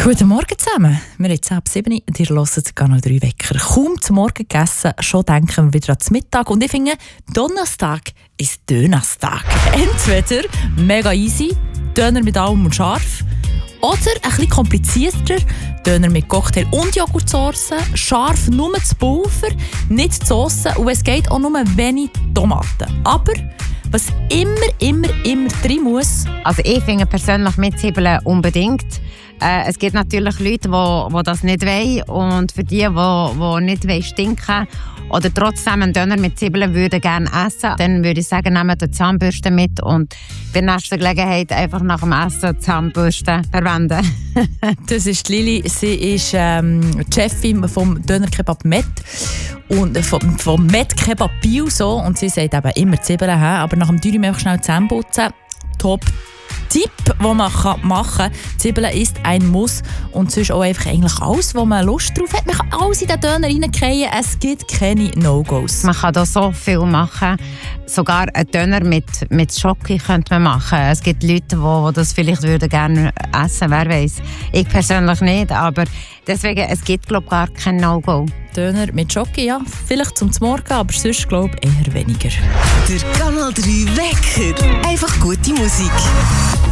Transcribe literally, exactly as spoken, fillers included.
Guten Morgen zusammen. Wir haben jetzt ab sieben Uhr und ihr hört Kanal drei Wecker. Kaum zum Morgen gegessen, schon denken wir wieder ans Mittag. Und ich finde, Donnerstag ist Dönerstag. Entweder mega easy, Döner mit allem und scharf, oder ein bisschen komplizierter, Döner mit Cocktail und Joghurtsoße, scharf nur das Pulver, nicht die Sauce und es geht auch nur wenig Tomaten. Aber was immer, immer, immer drin muss. Also ich finde persönlich mit Zwiebeln unbedingt. Äh, es gibt natürlich Leute, die, die das nicht wollen. Und für die, die, die nicht wollen, stinken oder trotzdem einen Döner mit Zwiebeln würden gerne essen, dann würde ich sagen, nehmt eine Zahnbürste mit und bei der nächsten Gelegenheit einfach nach dem Essen die Zahnbürste verwenden. Das ist Lili. Sie ist ähm, die Chefin vom Döner Kebab Met und vom, vom Met Kebab Bio so. Und sie sagt eben immer Zwiebeln, aber nach dem Dürüm einfach schnell zusammenputzen. Top. Tipp, den man machen kann. Zwiebeln ist ein Muss und sonst auch einfach eigentlich alles, wo man Lust drauf hat. Man kann alles in den Döner reingehen. Es gibt keine No-Gos. Man kann da so viel machen. Sogar einen Döner mit, mit Schoki könnte man machen. Es gibt Leute, die, die das vielleicht würden gerne essen, wer weiß. Ich persönlich nicht, aber deswegen, es gibt glaube ich gar kein No-Go. Döner mit Schoki, ja, vielleicht zum Morgen, aber sonst glaube ich eher weniger. Der Kanal drei Wecker. Einfach gute Musik.